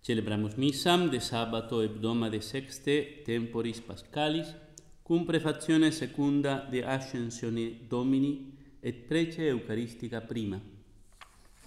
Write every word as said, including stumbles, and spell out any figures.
Celebramus missam de sabato hebdomade sexte temporis pascalis cum prefazione secunda de ascensione Domini et prece eucharistica prima.